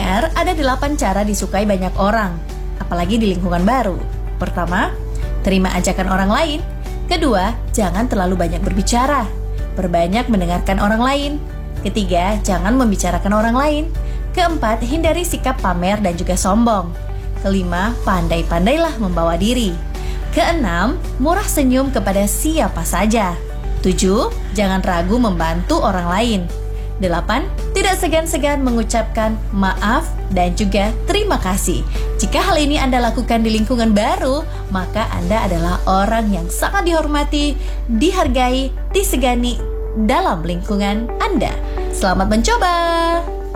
pendengar, ada 8 cara disukai banyak orang, apalagi di lingkungan baru. Pertama, terima ajakan orang lain. Kedua, jangan terlalu banyak berbicara. Perbanyak mendengarkan orang lain. Ketiga, jangan membicarakan orang lain. Keempat, hindari sikap pamer dan juga sombong. Kelima, pandai-pandailah membawa diri. Keenam, murah senyum kepada siapa saja. 7. Jangan ragu membantu orang lain. 8. Tidak segan-segan mengucapkan maaf dan juga terima kasih. Jika hal ini Anda lakukan di lingkungan baru, maka Anda adalah orang yang sangat dihormati, dihargai, disegani dalam lingkungan Anda. Selamat mencoba!